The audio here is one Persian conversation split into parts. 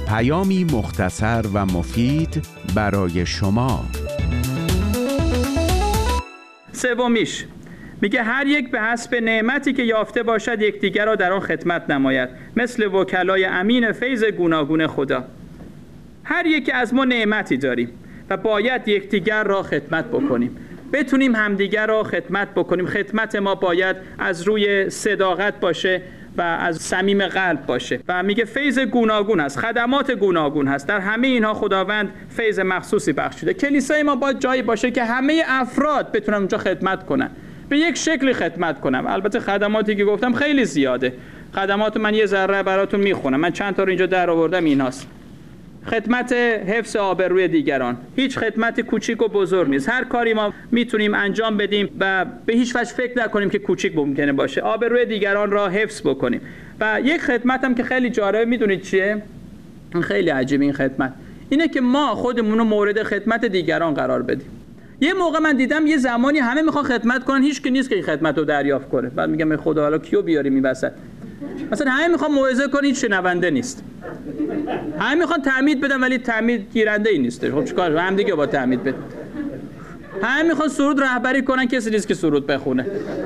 پیامی مختصر و مفید برای شما. سومیش میگه هر یک به حسب نعمتی که یافته باشد یکدیگر را در آن خدمت نماید، مثل وکلای امین فیض گوناگون خدا. هر یک از ما نعمتی داریم و باید یکدیگر را خدمت بکنیم، بتونیم همدیگر را خدمت بکنیم. خدمت ما باید از روی صداقت باشه و از صمیم قلب باشه. و میگه فیض گوناگون هست، خدمات گوناگون هست، در همه اینها خداوند فیض مخصوصی بخشیده. کلیسای ما باید جایی باشه که همه افراد بتونن اونجا خدمت کنن، به یک شکلی خدمت کنم. البته خدماتی که گفتم خیلی زیاده، خدمات من یه ذره براتون میخونم، من چند تا رو اینجا در آوردم. ایناست: خدمت حفظ آبروی دیگران. هیچ خدمت کوچیک و بزرگ نیست، هر کاری ما میتونیم انجام بدیم و به هیچ وجه فکر نکنیم که کوچیک ممکنه باشه. آبروی دیگران را حفظ بکنیم. و یک خدمت هم که خیلی جالبه، میدونید چیه؟ خیلی عجیبه این خدمت، اینه که ما خودمون رو مورد خدمت دیگران قرار بدیم. یه موقع من دیدم یه زمانی همه میخوان خدمت کنن، هیچ کی نیست که این خدمت رو دریافت کنه. بعد میگم خدا حالا کیو بیاریم این وسط؟ مثلا همه میخوان موعظه کنن، هیچ شنونده نیست. همه میخوان تعمید بدن ولی تعمید گیرنده ای نیست. خب چیکار؟ هم دیگه با تعمید بده. همه میخوان سرود رهبری کنن، کسی نیست که سرود بخونه.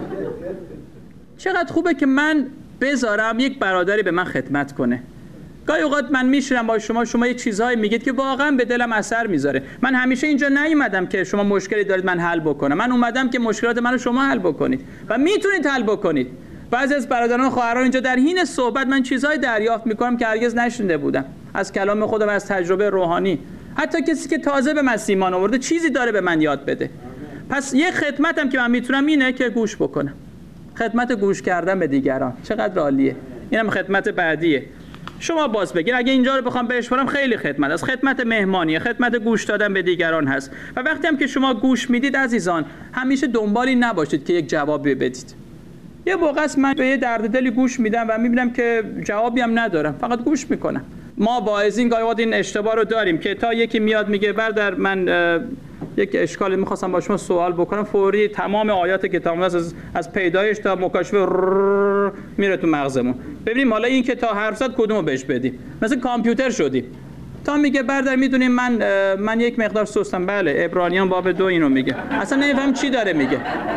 چقدر خوبه که من بذارم یک برادری به من خدمت کنه. گاهی اوقات من میشینم با شما یک چیزهایی میگید که واقعا به دلم اثر میذاره. من همیشه اینجا نیومدم که شما مشکلی دارید من حل بکنم، من اومدم که مشکلات منو شما حل بکنید و میتونید حل بکنید. بعضی از برادران و خواهران اینجا در حین صحبت من چیزهای دریافت میکنم که هرگز نشنیده بودم از کلام خدا و از تجربه روحانی. حتی کسی که تازه به مسیح ایمان آورده چیزی داره به من یاد بده. پس یه خدمتم که من میتونم اینه که گوش بکنم. خدمت گوش کردن به دیگران چقدر عالیه. اینم خدمت بعدیه. شما باز بگین اگه اینجا رو بخوام بشمارم خیلی خدمت است. خدمت مهمانیه، خدمت گوش دادن به دیگران هست. و وقتی هم که شما گوش میدید عزیزان، همیشه دنبالی نباشید که یک جوابی بدید. یه موقع است من به یه درددلی گوش میدم و میبینم که جوابی هم ندارم، فقط گوش میکنم. ما واعظین گاهی وقت این اشتباه رو داریم که تا یکی میاد میگه برادر من یک اشکالی میخواستم با شما سوال بکنم، فوری تمام آیات کتاب مقدس از پیدایش تا مکاشفه میره تو مغزمون. ببینیم حالا این که تا حرف زد کدومو بهش بدیم، مثل کامپیوتر شدیم. تا میگه برادر میدونیم من یک مقدار سستم. بله، عبرانیان باب 2 اینو میگه. اصلا نمیفهم چی داره میگه،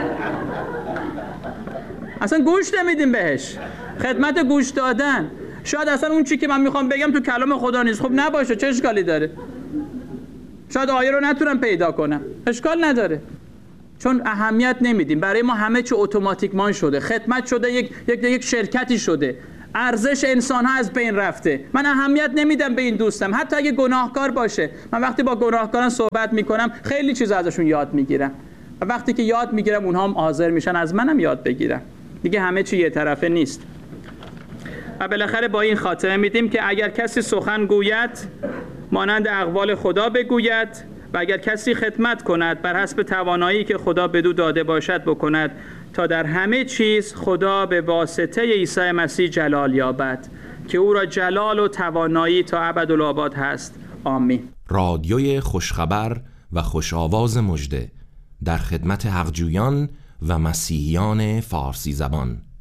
اصلا گوش نمیدیم بهش. خدمت گوش دادن. شاید اصلا اون چی که من میخوام بگم تو کلام خدا نیست. خب نباشه، چه اشکالی داره؟ شاید آیه رو نتونم پیدا کنم، اشکال نداره. چون اهمیت نمیدیم. برای ما همه چی اتوماتیکمان شده. خدمت شده یک شرکتی شده. ارزش انسان ها از بین رفته. من اهمیت نمیدم به این دوستم، حتی اگه گناهکار باشه. من وقتی با گناهکاران صحبت میکنم خیلی چیز ازشون یاد میگیرم و وقتی که یاد میگیرم اونها هم حاضر میشن از منم یاد بگیرن. دیگه همه چی یه طرفه نیست. و بالاخره با این خاطره میدیم که اگر کسی سخن گوید مانند اقوال خدا بگوید و اگر کسی خدمت کند بر حسب توانایی که خدا بدو داده باشد بکند، تا در همه چیز خدا به واسطه عیسی مسیح جلال یابد که او را جلال و توانایی تا ابدالآباد هست. آمین. رادیوی خوشخبر و خوشآواز مژده در خدمت حقجویان و مسیحیان فارسی زبان.